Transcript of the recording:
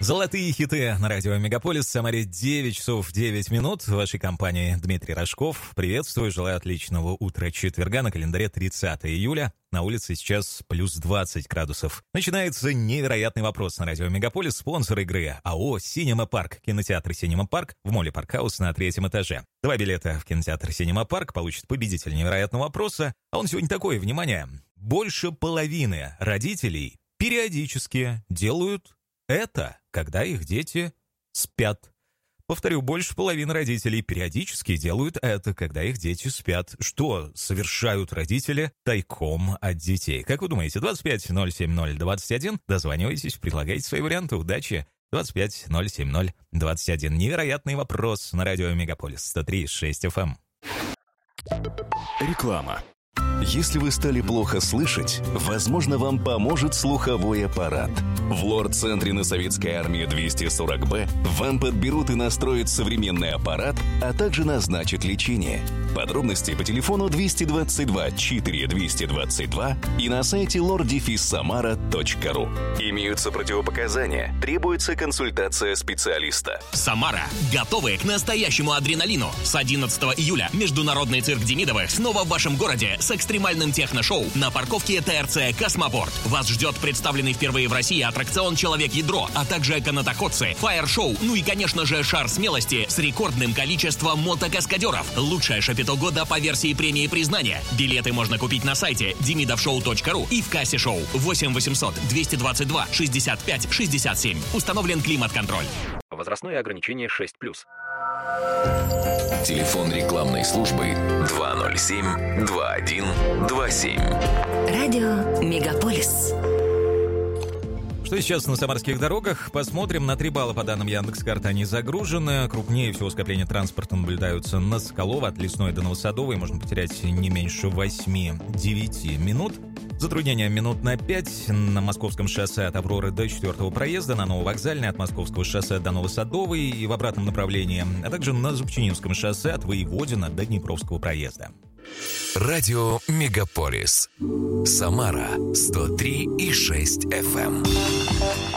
Золотые хиты на радио Мегаполис. В Самаре 9 часов 9 минут. В вашей компании Дмитрий Рожков. Приветствую, желаю отличного утра четверга. На календаре 30 июля. На улице сейчас плюс 20 градусов. Начинается невероятный вопрос на радио Мегаполис. Спонсор игры АО «Синема Парк». Кинотеатр «Синема Парк» в моле Паркхаус на 3-м этаже. 2 билета в кинотеатр «Синема Парк» получит победитель невероятного вопроса. А он сегодня такой, внимание. Больше половины родителей периодически делают это, когда их дети спят. Повторю, больше половины родителей периодически делают это, когда их дети спят. Что совершают родители тайком от детей? Как вы думаете, 25-070-21? Дозванивайтесь, предлагайте свои варианты. Удачи! 25-070-21. Невероятный вопрос на радио Мегаполис 103,6 FM. Реклама. Если вы стали плохо слышать, возможно, вам поможет слуховой аппарат. В лор-центре на Советской армии 240Б вам подберут и настроят современный аппарат, а также назначат лечение. Подробности по телефону 222 4 222 и на сайте lor-samara.ru. Имеются противопоказания. Требуется консультация специалиста. Самара. Готовы к настоящему адреналину. С 11 июля Международный цирк Демидовых снова в вашем городе с экстремальным техношоу на парковке ТРЦ «Космопорт». Вас ждет представленный впервые в России аттракцион «Человек-ядро», а также канатоходцы, фаер-шоу, ну и, конечно же, шар смелости с рекордным количеством мотокаскадеров. Лучшее шапито года по версии премии признания. Билеты можно купить на сайте demidovshow.ru и в кассе шоу 8 800 222 65 67. Установлен климат-контроль. Возрастное ограничение 6+. Телефон рекламной службы 207-2127. Радио Мегаполис. Что сейчас на самарских дорогах? Посмотрим. На 3 балла по данным Яндекс.Карты они загружены. Крупнее всего скопления транспорта наблюдаются на Соколова от Лесной до Новосадовой. Можно потерять не меньше 8-9 минут. Затруднения минут на 5 на Московском шоссе от Авроры до 4-го проезда, на Нововокзальной от Московского шоссе до Новосадовой и в обратном направлении, а также на Зубчининском шоссе от Воеводина до Днепровского проезда. Радио Мегаполис. Самара 103,6 FM.